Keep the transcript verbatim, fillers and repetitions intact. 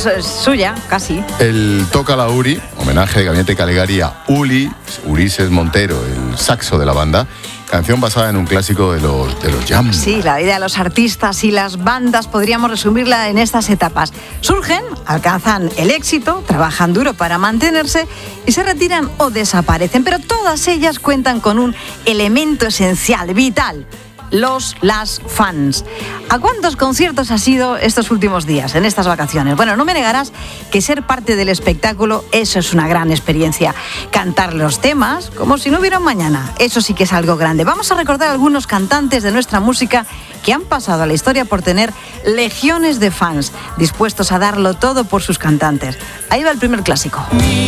es, es suya, casi. El Toca la Uri, homenaje de Gabinete Caligari a Uli, Ulises Montero, el saxo de la banda. Canción basada en un clásico de los, de los Jam. Sí, la vida de los artistas y las bandas podríamos resumirla en estas etapas. Surgen, alcanzan el éxito, trabajan duro para mantenerse y se retiran o desaparecen. Pero todas ellas cuentan con un elemento esencial, vital: los, las fans. ¿A cuántos conciertos has ido estos últimos días, en estas vacaciones? Bueno, no me negarás que ser parte del espectáculo, eso es una gran experiencia. Cantar los temas como si no hubiera un mañana, eso sí que es algo grande. Vamos a recordar a algunos cantantes de nuestra música que han pasado a la historia por tener legiones de fans dispuestos a darlo todo por sus cantantes. Ahí va el primer clásico.